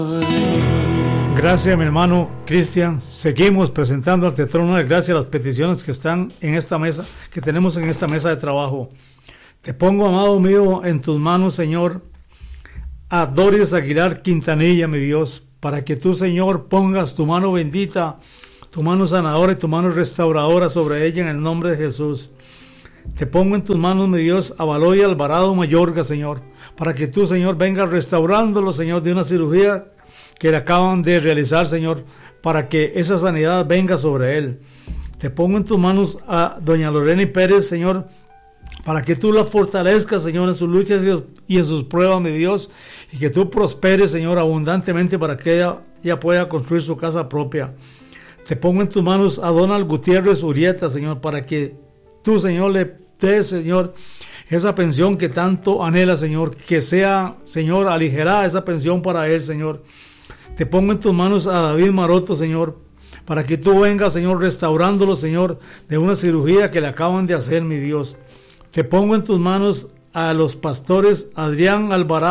Gracias, mi hermano Cristian. Seguimos presentando ante el trono de gracia las peticiones que están en esta mesa, que tenemos en esta mesa de trabajo. Te pongo, amado mío, en tus manos, Señor, a Doris Aguilar Quintanilla, mi Dios, para que tú, Señor, pongas tu mano bendita, tu mano sanadora y tu mano restauradora sobre ella en el nombre de Jesús. Te pongo en tus manos, mi Dios, a Baloy Alvarado Mayorga, Señor, para que tú, Señor, vengas restaurándolo, Señor, de una cirugía que le acaban de realizar, Señor, para que esa sanidad venga sobre él. Te pongo en tus manos a doña Lorena Pérez, Señor, para que tú la fortalezcas, Señor, en sus luchas y en sus pruebas, mi Dios, y que tú prosperes, Señor, abundantemente para que ella pueda construir su casa propia. Te pongo en tus manos a Donald Gutiérrez Urieta, Señor, para que tú, Señor, le des, Señor, esa pensión que tanto anhela, Señor, que sea, Señor, aligerada esa pensión para él, Señor. Te pongo en tus manos a David Maroto, Señor, para que tú vengas, Señor, restaurándolo, Señor, de una cirugía que le acaban de hacer, mi Dios. Te pongo en tus manos a los pastores Adrián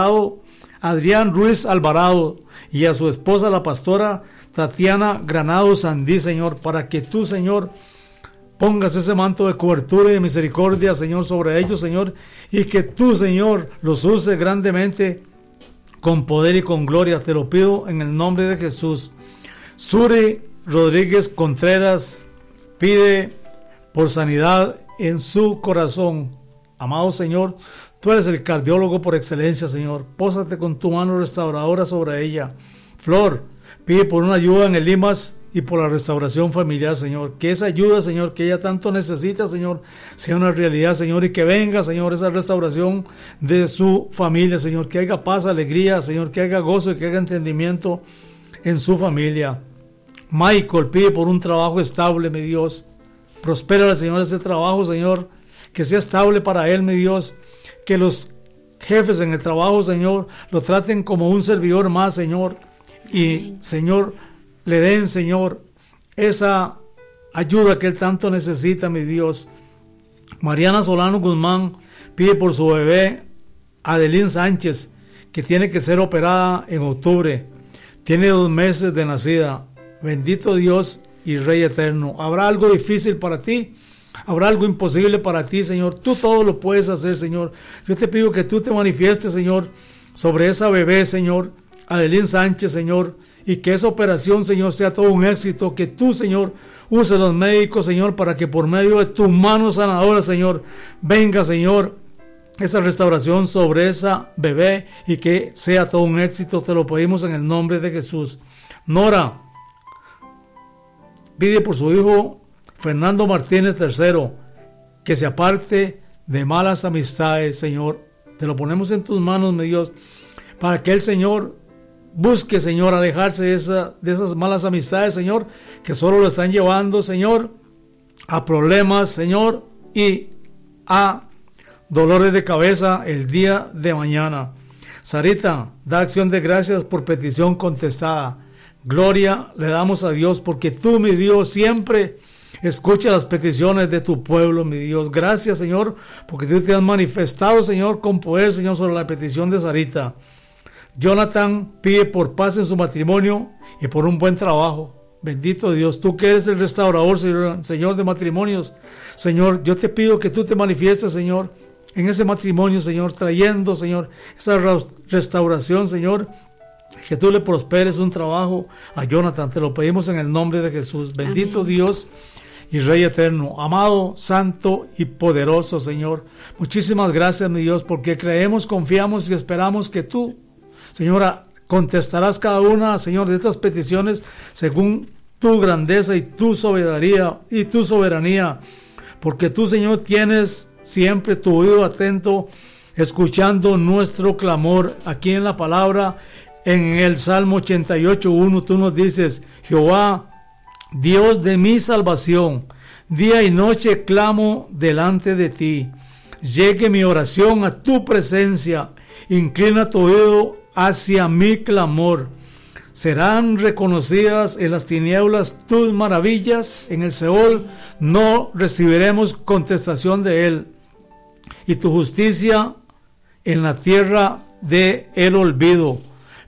Ruiz Alvarado y a su esposa, la pastora Tatiana Granado Sandí, Señor, para que tú, Señor, pongas ese manto de cobertura y de misericordia, Señor, sobre ellos, Señor, y que tú, Señor, los uses grandemente con poder y con gloria. Te lo pido en el nombre de Jesús. Suri Rodríguez Contreras pide por sanidad en su corazón. Amado Señor, tú eres el cardiólogo por excelencia, Señor. Pósate con tu mano restauradora sobre ella. Flor pide por una ayuda en el IMAS y por la restauración familiar, Señor. Que esa ayuda, Señor, que ella tanto necesita, Señor, sea una realidad, Señor, y que venga, Señor, esa restauración de su familia, Señor. Que haya paz, alegría, Señor, que haya gozo y que haya entendimiento en su familia. Michael pide por un trabajo estable, mi Dios. Prospérale, Señor, ese trabajo, Señor, que sea estable para él, mi Dios. Que los jefes en el trabajo, Señor, lo traten como un servidor más, Señor. Y, Señor, le den, Señor, esa ayuda que él tanto necesita, mi Dios. Mariana Solano Guzmán pide por su bebé Adelín Sánchez, que tiene que ser operada en octubre. Tiene 2 meses de nacida. Bendito Dios y Rey eterno. ¿Habrá algo difícil para ti? ¿Habrá algo imposible para ti, Señor? Tú todo lo puedes hacer, Señor. Yo te pido que tú te manifiestes, Señor, sobre esa bebé, Señor, Adelín Sánchez, Señor, y que esa operación, Señor, sea todo un éxito. Que tú, Señor, use los médicos, Señor, para que por medio de tu mano sanadora, Señor, venga, Señor, esa restauración sobre esa bebé y que sea todo un éxito. Te lo pedimos en el nombre de Jesús. Nora pide por su hijo Fernando Martínez III, que se aparte de malas amistades, Señor. Te lo ponemos en tus manos, mi Dios, para que el Señor busque, Señor, alejarse de esas malas amistades, Señor, que solo lo están llevando, Señor, a problemas, Señor, y a dolores de cabeza el día de mañana. Sarita, da acción de gracias por petición contestada. Gloria le damos a Dios porque tú, mi Dios, siempre escucha las peticiones de tu pueblo, mi Dios. Gracias, Señor, porque tú te has manifestado, Señor, con poder, Señor, sobre la petición de Sarita. Jonathan pide por paz en su matrimonio y por un buen trabajo. Bendito Dios, tú que eres el restaurador, Señor, de matrimonios. Señor, yo te pido que tú te manifiestes, Señor, en ese matrimonio, Señor, trayendo, Señor, esa restauración, Señor, que tú le prosperes un trabajo a Jonathan. Te lo pedimos en el nombre de Jesús. Bendito Amén. Dios y Rey eterno, amado, santo y poderoso, Señor. Muchísimas gracias, mi Dios, porque creemos, confiamos y esperamos que tú, Señora, contestarás cada una, Señor, de estas peticiones según tu grandeza y tu soberanía, porque tú, Señor, tienes siempre tu oído atento, escuchando nuestro clamor. Aquí en la palabra, en el Salmo 88:1, tú nos dices: Jehová, Dios de mi salvación, día y noche clamo delante de ti. Llegue mi oración a tu presencia, inclina tu oído hacia mi clamor. Serán reconocidas en las tinieblas tus maravillas, en el Seol no recibiremos contestación de él, y tu justicia en la tierra de el olvido.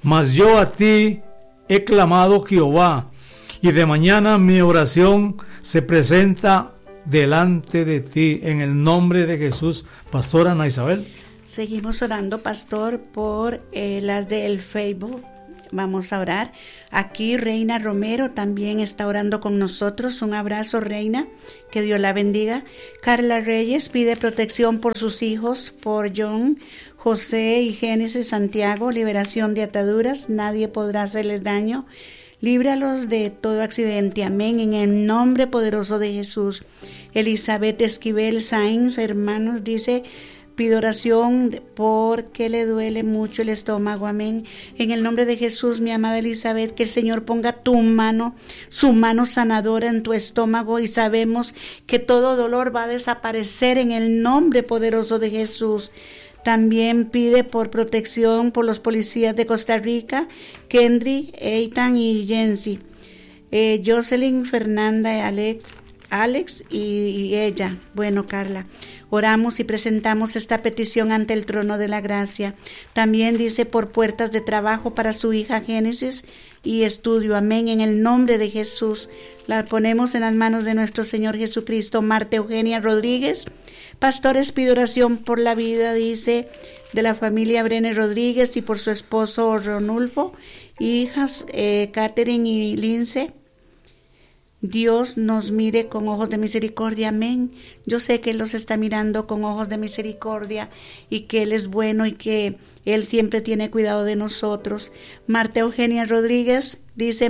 Mas yo a ti he clamado, Jehová, y de mañana mi oración se presenta delante de ti. En el nombre de Jesús. Pastora Ana Isabel. Seguimos orando, pastor, por las del Facebook. Vamos a orar. Aquí Reina Romero también está orando con nosotros. Un abrazo, Reina. Que Dios la bendiga. Carla Reyes pide protección por sus hijos, por John, José y Génesis Santiago. Liberación de ataduras. Nadie podrá hacerles daño. Líbralos de todo accidente. Amén. En el nombre poderoso de Jesús. Elizabeth Esquivel Sainz, hermanos, dice: pido oración porque le duele mucho el estómago. Amén. En el nombre de Jesús, mi amada Elizabeth, que el Señor ponga su mano sanadora en tu estómago, y sabemos que todo dolor va a desaparecer en el nombre poderoso de Jesús. También pide por protección por los policías de Costa Rica, Kendry, Eitan y Jensi, Jocelyn, Fernanda, Alex y ella. Bueno, Carla, oramos y presentamos esta petición ante el trono de la gracia. También dice por puertas de trabajo para su hija Génesis y estudio. Amén. En el nombre de Jesús la ponemos en las manos de nuestro Señor Jesucristo. Marta Eugenia Rodríguez. Pastores, pido oración por la vida, dice, de la familia Brenes Rodríguez y por su esposo Ronulfo, hijas Catherine y Lince. Dios nos mire con ojos de misericordia. Amén. Yo sé que Él los está mirando con ojos de misericordia y que Él es bueno y que Él siempre tiene cuidado de nosotros. Marta Eugenia Rodríguez dice,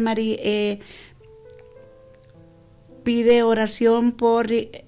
pide oración por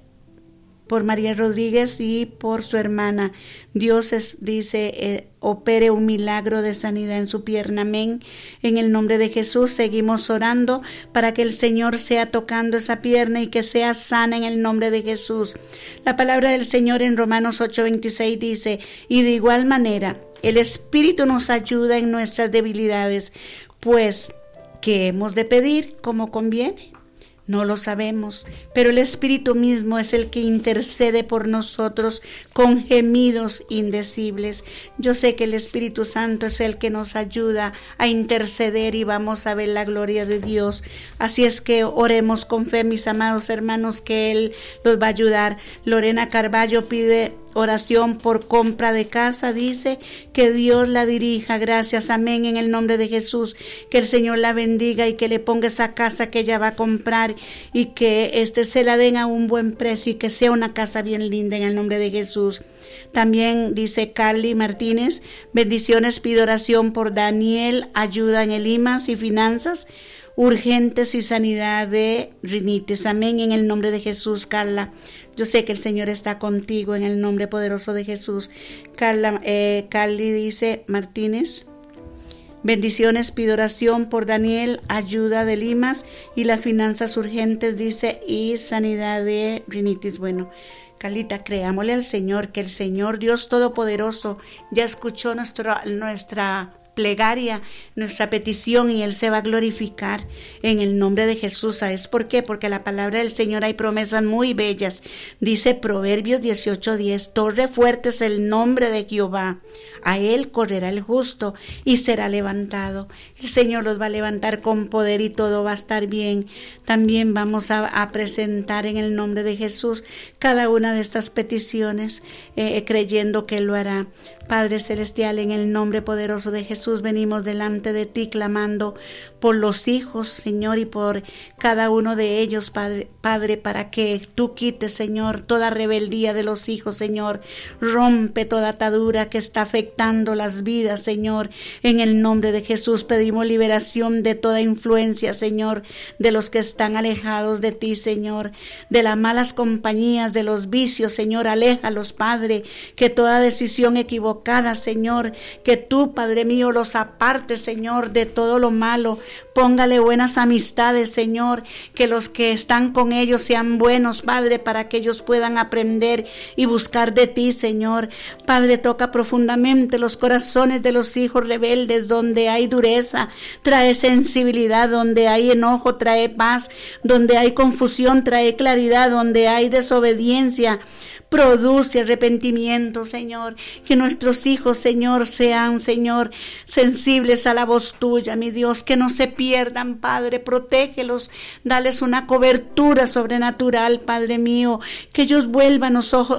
María Rodríguez y por su hermana. Dios dice, opere un milagro de sanidad en su pierna. Amén. En el nombre de Jesús seguimos orando para que el Señor sea tocando esa pierna y que sea sana en el nombre de Jesús. La palabra del Señor en Romanos 8:26 dice, y de igual manera el Espíritu nos ayuda en nuestras debilidades, pues ¿qué hemos de pedir como conviene? No lo sabemos, pero el Espíritu mismo es el que intercede por nosotros con gemidos indecibles. Yo sé que el Espíritu Santo es el que nos ayuda a interceder y vamos a ver la gloria de Dios. Así es que oremos con fe, mis amados hermanos, que Él los va a ayudar. Lorena Carballo pide oración por compra de casa, dice, que Dios la dirija. Gracias, amén, en el nombre de Jesús, que el Señor la bendiga y que le ponga esa casa que ella va a comprar y que se la den a un buen precio y que sea una casa bien linda en el nombre de Jesús. También dice Carly Martínez, bendiciones, pido oración por Daniel, ayuda en el IMAS y finanzas urgentes y sanidad de rinitis. Amén, en el nombre de Jesús, Carla. Yo sé que el Señor está contigo en el nombre poderoso de Jesús. Carly dice Martínez, bendiciones, pido oración por Daniel, ayuda de Limas y las finanzas urgentes, dice, y sanidad de rinitis. Bueno, Carlita, creámosle al Señor, que el Señor Dios Todopoderoso ya escuchó nuestra plegaria, nuestra petición, y Él se va a glorificar en el nombre de Jesús. ¿Sabes por qué? Porque la palabra del Señor hay promesas muy bellas. Dice Proverbios 18:10, torre fuerte es el nombre de Jehová, a Él correrá el justo y será levantado. El Señor los va a levantar con poder y todo va a estar bien. También vamos a presentar en el nombre de Jesús cada una de estas peticiones, creyendo que Él lo hará. Padre Celestial, en el nombre poderoso de Jesús, venimos delante de ti clamando por los hijos, Señor, y por cada uno de ellos, Padre, para que tú quites, Señor, toda rebeldía de los hijos, Señor. Rompe toda atadura que está afectando las vidas, Señor. En el nombre de Jesús pedimos liberación de toda influencia, Señor, de los que están alejados de ti, Señor, de las malas compañías, de los vicios, Señor. Aléjalos, Padre, que toda decisión equivocada, Señor, que tú, Padre mío, los apartes, Señor, de todo lo malo. Póngale buenas amistades, Señor, que los que están con ellos sean buenos, Padre, para que ellos puedan aprender y buscar de ti, Señor. Padre, toca profundamente los corazones de los hijos rebeldes. Donde hay dureza, trae sensibilidad. Donde hay enojo, trae paz. Donde hay confusión, trae claridad. Donde hay desobediencia, produce arrepentimiento, Señor. Que nuestros hijos, Señor, sean, Señor, sensibles a la voz tuya, mi Dios, que no se pierdan, Padre, protégelos, dales una cobertura sobrenatural, Padre mío, que ellos vuelvan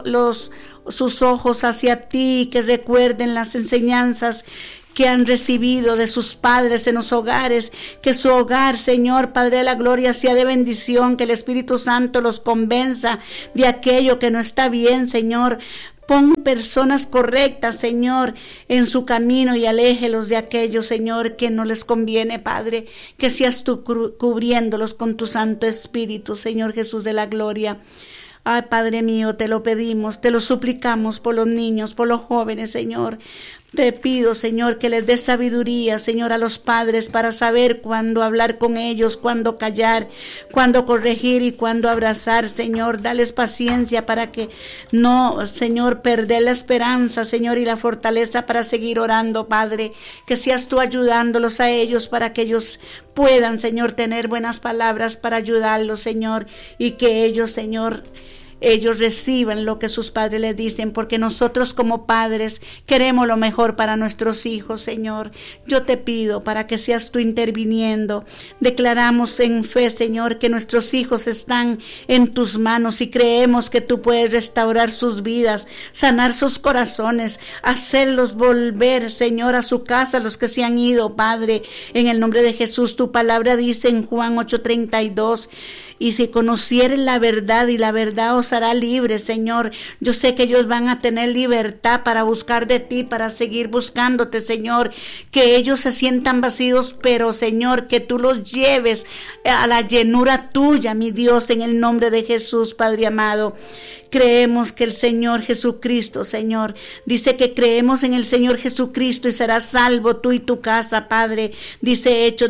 sus ojos hacia ti, que recuerden las enseñanzas que han recibido de sus padres en los hogares, que su hogar, Señor, Padre de la gloria, sea de bendición, que el Espíritu Santo los convenza de aquello que no está bien, Señor. Pon personas correctas, Señor, en su camino y aléjelos de aquello, Señor, que no les conviene, Padre. Que seas tú cubriéndolos con tu Santo Espíritu, Señor Jesús de la gloria. Ay, Padre mío, te lo pedimos, te lo suplicamos por los niños, por los jóvenes, Señor. Te pido, Señor, que les des sabiduría, Señor, a los padres para saber cuándo hablar con ellos, cuándo callar, cuándo corregir y cuándo abrazar, Señor. Dales paciencia para que no, Señor, perder la esperanza, Señor, y la fortaleza para seguir orando, Padre. Que seas tú ayudándolos a ellos para que ellos puedan, Señor, tener buenas palabras para ayudarlos, Señor, y que ellos, Señor, ellos reciban lo que sus padres les dicen, porque nosotros como padres queremos lo mejor para nuestros hijos, Señor. Yo te pido para que seas tú interviniendo. Declaramos en fe, Señor, que nuestros hijos están en tus manos y creemos que tú puedes restaurar sus vidas, sanar sus corazones, hacerlos volver, Señor, a su casa, los que se han ido, Padre, en el nombre de Jesús. Tu palabra dice en Juan 8:32, y si conocieren la verdad y la verdad os hará libres, Señor. Yo sé que ellos van a tener libertad para buscar de ti, para seguir buscándote, Señor. Que ellos se sientan vacíos, pero, Señor, que tú los lleves a la llenura tuya, mi Dios, en el nombre de Jesús, Padre amado. Creemos que el Señor Jesucristo, Señor, dice que creemos en el Señor Jesucristo y serás salvo tú y tu casa, Padre. Dice Hechos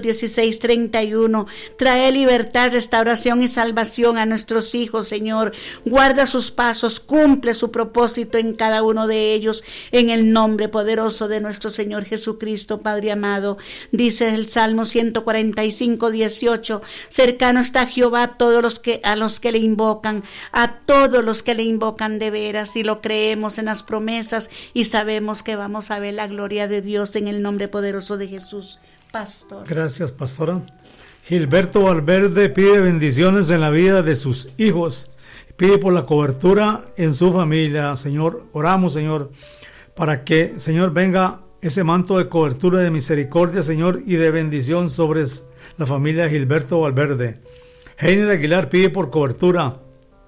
16:31. Trae libertad, restauración y salvación a nuestros hijos, Señor. Guarda sus pasos, cumple su propósito en cada uno de ellos, en el nombre poderoso de nuestro Señor Jesucristo, Padre amado. Dice el Salmo 145:18. Cercano está Jehová a todos a los que le invocan, a todos los que le invocan de veras, y lo creemos en las promesas y sabemos que vamos a ver la gloria de Dios en el nombre poderoso de Jesús. Pastor. Gracias, pastora. Gilberto Valverde pide bendiciones en la vida de sus hijos, pide por la cobertura en su familia. Señor, oramos, Señor, para que, Señor, venga ese manto de cobertura, de misericordia, Señor, y de bendición sobre la familia de Gilberto Valverde. Heiner Aguilar pide por cobertura.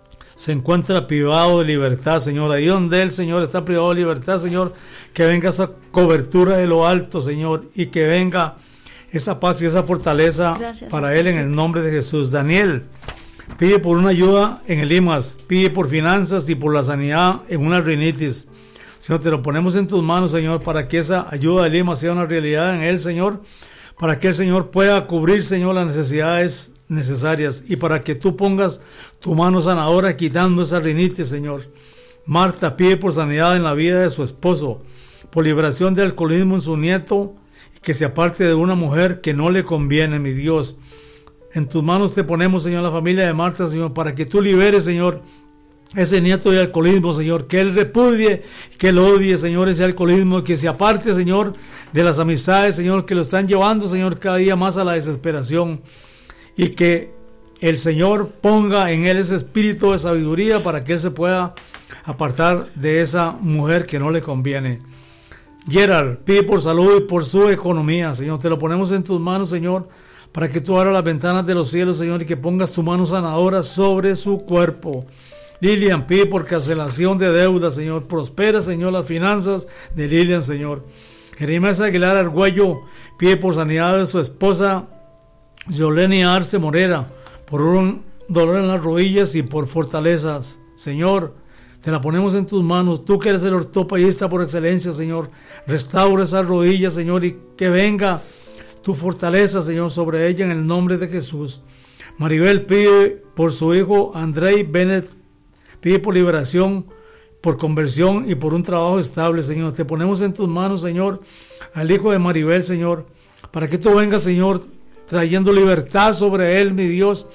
Se encuentra privado de libertad, Señor. Ahí donde él, Señor, está privado de libertad, Señor, que venga esa cobertura de lo alto, Señor, y que venga esa paz y esa fortaleza. Gracias, para él en el nombre de Jesús. Daniel pide por una ayuda en el IMAS, pide por finanzas y por la sanidad en una rinitis. Señor, te lo ponemos en tus manos, Señor, para que esa ayuda del IMAS sea una realidad en él, Señor, para que el Señor pueda cubrir, Señor, las necesidades necesarias y para que tú pongas tu mano sanadora quitando esa rinitis, Señor. Marta pide por sanidad en la vida de su esposo, por liberación de alcoholismo en su nieto, que se aparte de una mujer que no le conviene, mi Dios. En tus manos te ponemos, Señor, la familia de Marta, Señor, para que tú liberes, Señor, ese nieto de alcoholismo, Señor, que él repudie, que él odie, Señor, ese alcoholismo, que se aparte, Señor, de las amistades, Señor, que lo están llevando, Señor, cada día más a la desesperación. Y que el Señor ponga en él ese espíritu de sabiduría para que él se pueda apartar de esa mujer que no le conviene. Gerard pide por salud y por su economía, Señor. Te lo ponemos en tus manos, Señor, para que tú abras las ventanas de los cielos, Señor, y que pongas tu mano sanadora sobre su cuerpo. Lilian pide por cancelación de deudas, Señor. Prospera, Señor, las finanzas de Lilian, Señor. Jeremías Aguilar Argüello pide por sanidad de su esposa Yoleni Arce Morera, por un dolor en las rodillas y por fortalezas. Señor, te la ponemos en tus manos, tú que eres el ortopedista por excelencia, Señor. Restaura esas rodillas, Señor, y que venga tu fortaleza, Señor, sobre ella en el nombre de Jesús. Maribel pide por su hijo Andrei Bennett, pide por liberación, por conversión y por un trabajo estable, Señor. Te ponemos en tus manos, Señor, al hijo de Maribel, Señor, para que tú vengas, Señor, trayendo libertad sobre él, mi Dios,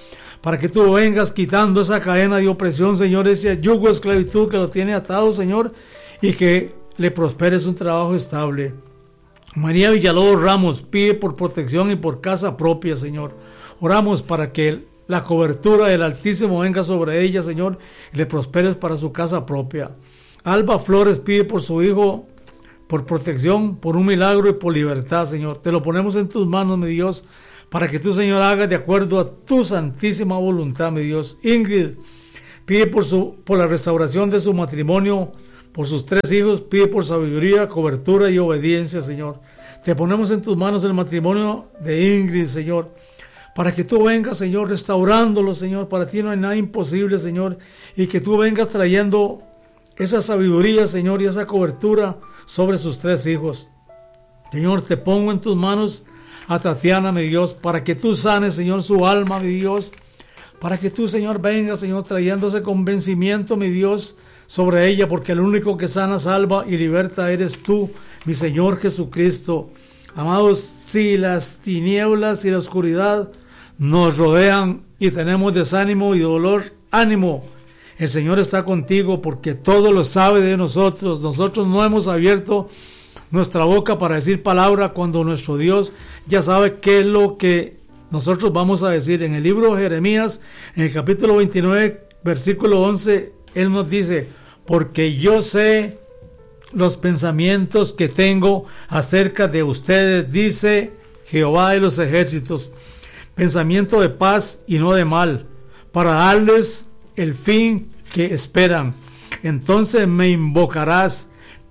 para que tú vengas quitando esa cadena de opresión, Señor, ese yugo de esclavitud que lo tiene atado, Señor, y que le prosperes un trabajo estable. María Villalobos Ramos pide por protección y por casa propia, Señor. Oramos para que la cobertura del Altísimo venga sobre ella, Señor, y le prosperes para su casa propia. Alba Flores pide por su hijo, por protección, por un milagro y por libertad, Señor. Te lo ponemos en tus manos, mi Dios, para que tú, Señor, hagas de acuerdo a tu santísima voluntad, mi Dios. Ingrid pide por la restauración de su matrimonio, por sus 3 hijos, pide por sabiduría, cobertura y obediencia, Señor. Te ponemos en tus manos el matrimonio de Ingrid, Señor, para que tú vengas, Señor, restaurándolo, Señor. Para ti no hay nada imposible, Señor, y que tú vengas trayendo esa sabiduría, Señor, y esa cobertura sobre sus 3 hijos. Señor, te pongo en tus manos a Tatiana, mi Dios, para que tú sanes, Señor, su alma, mi Dios, para que tú, Señor, vengas, Señor, trayendo ese convencimiento, mi Dios, sobre ella, porque el único que sana, salva y liberta eres tú, mi Señor Jesucristo. Amados, si las tinieblas y la oscuridad nos rodean y tenemos desánimo y dolor, ánimo. El Señor está contigo porque todo lo sabe de nosotros. Nosotros no hemos abierto nuestra boca para decir palabra cuando nuestro Dios ya sabe qué es lo que nosotros vamos a decir. En el libro de Jeremías, en el capítulo 29, versículo 11, Él nos dice: porque yo sé los pensamientos que tengo acerca de ustedes, dice Jehová de los ejércitos, pensamiento de paz y no de mal, para darles el fin que esperan. Entonces me invocarás,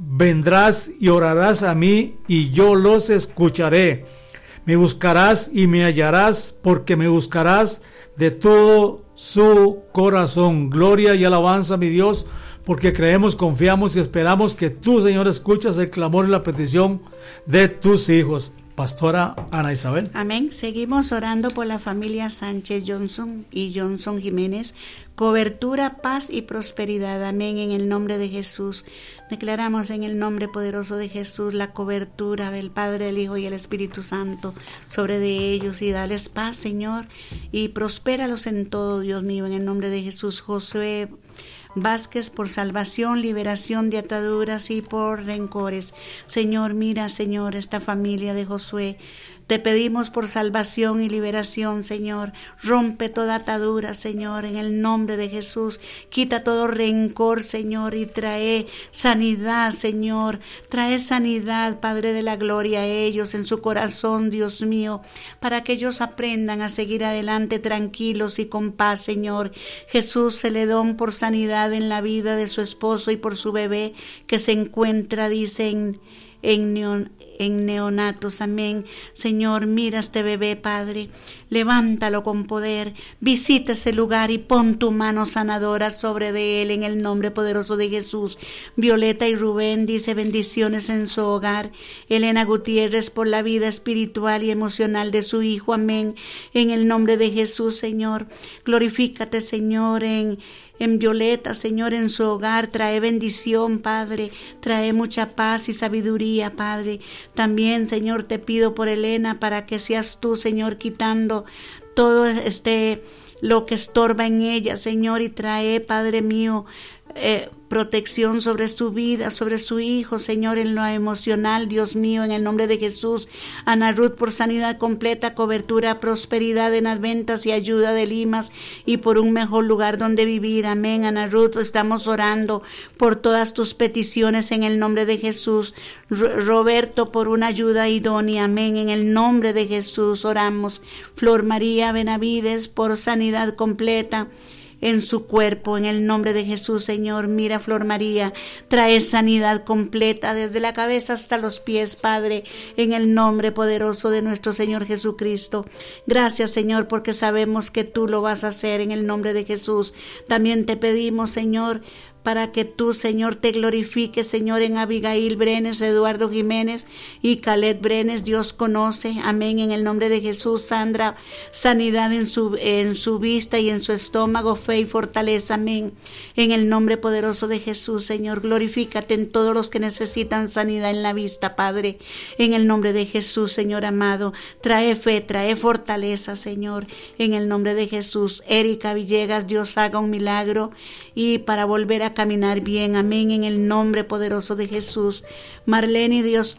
vendrás y orarás a mí, y yo los escucharé. Me buscarás y me hallarás, porque me buscarás de todo su corazón. Gloria y alabanza, mi Dios, porque creemos, confiamos y esperamos que tú, Señor, escuchas el clamor y la petición de tus hijos. Pastora Ana Isabel. Amén. Seguimos orando por la familia Sánchez Johnson y Johnson Jiménez. Cobertura, paz y prosperidad. Amén. En el nombre de Jesús. Declaramos en el nombre poderoso de Jesús la cobertura del Padre, del Hijo y el Espíritu Santo sobre de ellos, y dales paz, Señor, y prospéralos en todo, Dios mío, en el nombre de Jesús. Josué Vázquez, por salvación, liberación de ataduras y por rencores. Señor, mira, Señor, esta familia de Josué. Te pedimos por salvación y liberación, Señor. Rompe toda atadura, Señor, en el nombre de Jesús. Quita todo rencor, Señor, y trae sanidad, Señor. Trae sanidad, Padre de la gloria, a ellos en su corazón, Dios mío, para que ellos aprendan a seguir adelante tranquilos y con paz, Señor. Jesús, Celedón, por sanidad en la vida de su esposo y por su bebé que se encuentra, dicen, en neonatos. Amén. Señor, mira a este bebé, Padre, levántalo con poder, visita ese lugar y pon tu mano sanadora sobre de él en el nombre poderoso de Jesús. Violeta y Rubén, dice, bendiciones en su hogar. Elena Gutiérrez, por la vida espiritual y emocional de su hijo. Amén. En el nombre de Jesús, Señor, glorifícate, Señor, en Violeta, Señor, en su hogar. Trae bendición, Padre, trae mucha paz y sabiduría, Padre. También, Señor, te pido por Elena, para que seas tú, Señor, quitando todo lo que estorba en ella, Señor, y trae, Padre mío, protección sobre su vida, sobre su hijo, Señor, en lo emocional, Dios mío, en el nombre de Jesús. Ana Ruth, por sanidad completa, cobertura, prosperidad en las ventas y ayuda de Limas, y por un mejor lugar donde vivir. Amén. Ana Ruth, estamos orando por todas tus peticiones en el nombre de Jesús. Roberto, por una ayuda idónea. Amén. En el nombre de Jesús oramos. Flor María Benavides, por sanidad completa en su cuerpo, en el nombre de Jesús, Señor. Mira, Flor María, trae sanidad completa desde la cabeza hasta los pies, Padre, en el nombre poderoso de nuestro Señor Jesucristo. Gracias, Señor, porque sabemos que tú lo vas a hacer en el nombre de Jesús. También te pedimos, Señor, para que tú, Señor, te glorifiques, Señor, en Abigail Brenes, Eduardo Jiménez y Caleb Brenes. Dios conoce, amén, en el nombre de Jesús. Sandra, sanidad en su vista y en su estómago, fe y fortaleza, amén, en el nombre poderoso de Jesús. Señor, glorifícate en todos los que necesitan sanidad en la vista, Padre, en el nombre de Jesús. Señor amado, trae fe, trae fortaleza, Señor, en el nombre de Jesús. Erika Villegas, Dios haga un milagro y para volver a caminar bien, amén, en el nombre poderoso de Jesús. Marlene, Dios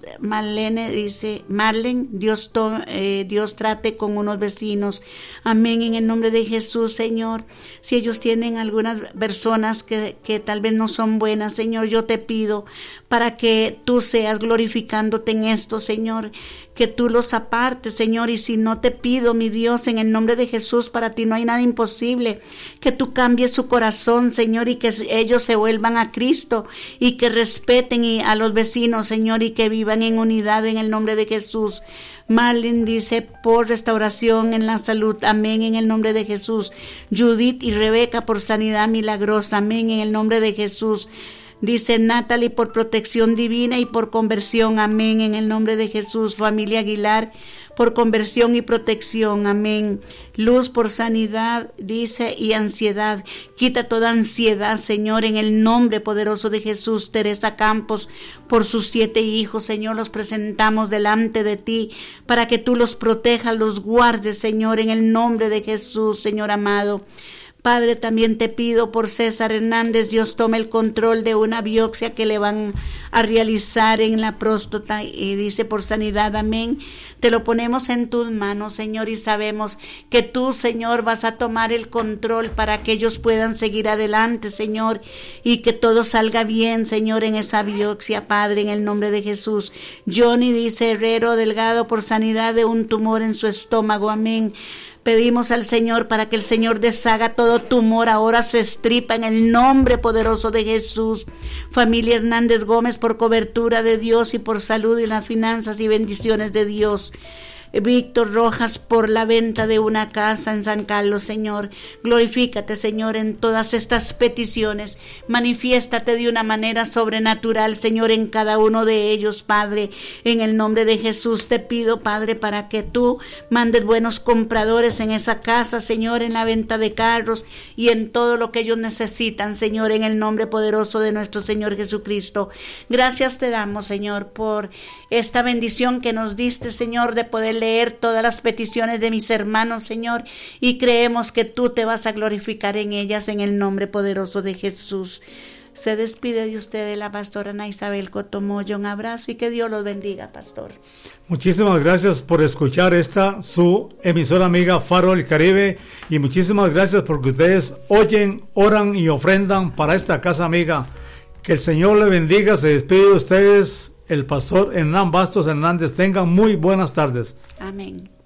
trate con unos vecinos, amén, en el nombre de Jesús. Señor, si ellos tienen algunas personas que tal vez no son buenas, Señor, yo te pido para que tú seas glorificándote en esto, Señor, que tú los apartes, Señor, y si no te pido, mi Dios, en el nombre de Jesús, para ti no hay nada imposible, que tú cambies su corazón, Señor, y que ellos se vuelvan a Cristo y que respeten a los vecinos, Señor, y que vivan en unidad en el nombre de Jesús. Marlene dice por restauración en la salud, amén, en el nombre de Jesús. Judith y Rebeca por sanidad milagrosa, amén, en el nombre de Jesús. Dice Natalie por protección divina y por conversión, amén, en el nombre de Jesús. Familia Aguilar por conversión y protección, amén. Luz por sanidad, dice, y ansiedad. Quita toda ansiedad, Señor, en el nombre poderoso de Jesús. Teresa Campos por sus 7 hijos, Señor, los presentamos delante de ti para que tú los protejas, los guardes, Señor, en el nombre de Jesús, Señor amado. Padre, también te pido por César Hernández, Dios tome el control de una biopsia que le van a realizar en la próstata y dice por sanidad, amén. Te lo ponemos en tus manos, Señor, y sabemos que tú, Señor, vas a tomar el control para que ellos puedan seguir adelante, Señor, y que todo salga bien, Señor, en esa biopsia, Padre, en el nombre de Jesús. Johnny dice Herrero Delgado por sanidad de un tumor en su estómago, amén. Pedimos al Señor para que el Señor deshaga todo tumor, ahora se estripa en el nombre poderoso de Jesús. Familia Hernández Gómez por cobertura de Dios y por salud y las finanzas y bendiciones de Dios. Víctor Rojas por la venta de una casa en San Carlos, Señor. Glorifícate, Señor, en todas estas peticiones. Manifiéstate de una manera sobrenatural, Señor, en cada uno de ellos, Padre. En el nombre de Jesús te pido, Padre, para que tú mandes buenos compradores en esa casa, Señor, en la venta de carros y en todo lo que ellos necesitan, Señor, en el nombre poderoso de nuestro Señor Jesucristo. Gracias te damos, Señor, por esta bendición que nos diste, Señor, de poder leer todas las peticiones de mis hermanos, Señor, y creemos que tú te vas a glorificar en ellas en el nombre poderoso de Jesús. Se despide de usted la pastora Ana Isabel Cotomoyo. Un abrazo y que Dios los bendiga, pastor. Muchísimas gracias por escuchar su emisora amiga Faro del Caribe, y muchísimas gracias porque ustedes oyen, oran y ofrendan para esta casa amiga. Que el Señor le bendiga. Se despide de ustedes el pastor Hernán Bastos Hernández. Tengan muy buenas tardes. Amén.